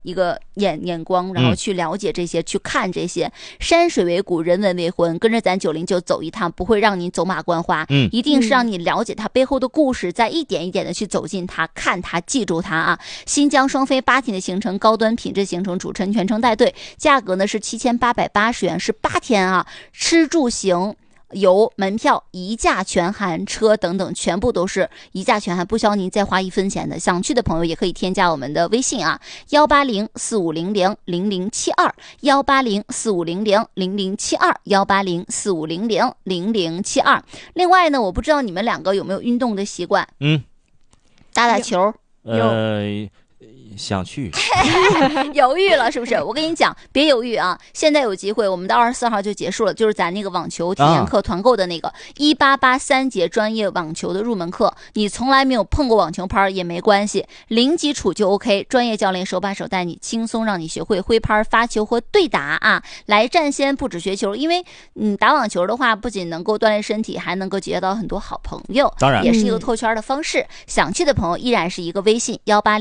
一个眼光，然后去了解这些，去看这些。山水为骨，人文为魂，跟着咱909走一趟，不会让你走马观花，一定是让你了解它背后的故事，再一点一点的去走进它，看它，记住它啊！新疆双飞8天的行程，高端品质行程，主持人全程带队，价格呢是7880元，是8天啊，吃住行。油、门票一价全含，车等等全部都是一价全含，不需要您再花1分钱的。想去的朋友也可以添加我们的微信啊，18045000072，18045000072，18045000072。另外呢，我不知道你们两个有没有运动的习惯？打球。 想去犹豫了是不是？我跟你讲，别犹豫啊！现在有机会，我们到24号就结束了，就是咱那个网球体验课团购的那个1883节专业网球的入门课。你从来没有碰过网球拍也没关系，零基础就 OK， 专业教练手把手带你，轻松让你学会挥拍、发球和对打啊！来战先不止学球，因为打网球的话，不仅能够锻炼身体，还能够结交到很多好朋友， 当然也是一个脱圈的方式。想去的朋友依然是一个微信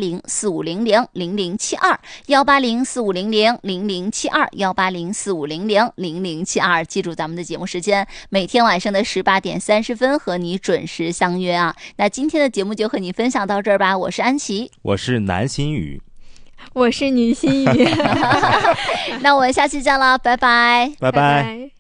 18045000072，18045000072，18045000072，记住咱们的节目时间，每天晚上的18点30分和你准时相约啊！那今天的节目就和你分享到这儿吧，我是安琪， 我是南心宇， 我是女心宇， 那我们下期见了，拜拜， 拜拜。